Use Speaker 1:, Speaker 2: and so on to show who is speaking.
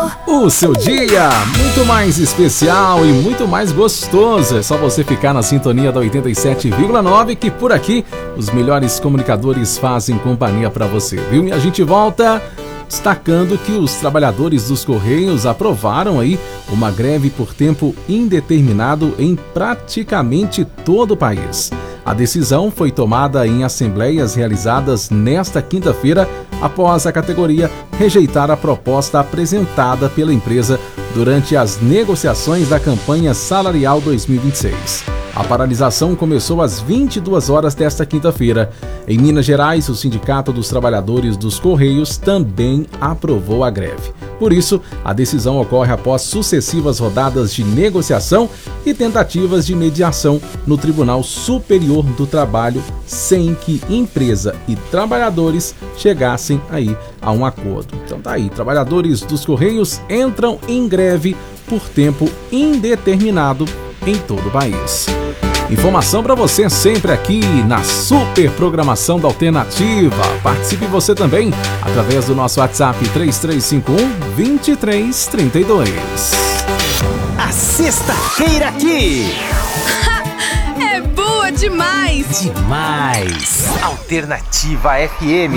Speaker 1: O seu dia muito mais especial e muito mais gostoso. É só você ficar na sintonia da 87,9 que por aqui os melhores comunicadores fazem companhia pra você, viu? E a gente volta destacando que os trabalhadores dos Correios aprovaram aí uma greve por tempo indeterminado em praticamente todo o país. A decisão foi tomada em assembleias realizadas nesta quinta-feira, após a categoria rejeitar a proposta apresentada pela empresa durante as negociações da campanha salarial 2026. A paralisação começou às 22 horas desta quinta-feira. Em Minas Gerais, o Sindicato dos Trabalhadores dos Correios também aprovou a greve. Por isso, a decisão ocorre após sucessivas rodadas de negociação e tentativas de mediação no Tribunal Superior do Trabalho, sem que empresa e trabalhadores chegassem aí a um acordo. Então tá aí, trabalhadores dos Correios entram em greve por tempo indeterminado em todo o país. Informação para você sempre aqui na super programação da Alternativa. Participe você também através do nosso WhatsApp 3351-2332.
Speaker 2: A sexta-feira aqui
Speaker 3: é boa demais!
Speaker 2: Demais! Alternativa FM.